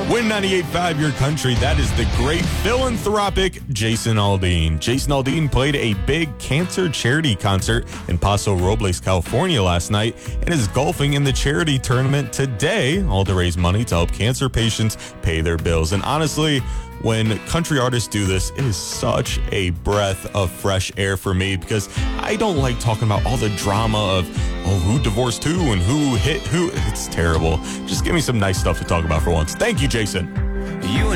Win 98.5 Your Country. That is the great philanthropic Jason Aldean. Jason Aldean played a big cancer charity concert in Paso Robles, California last night and is golfing in the charity tournament today, all to raise money to help cancer patients pay their bills. And honestly, when country artists do this, it is such a breath of fresh air for me because I don't like talking about all the drama of, who divorced who and who hit who. It's terrible. Just give me some nice stuff to talk about for once. Thank you, Jason. You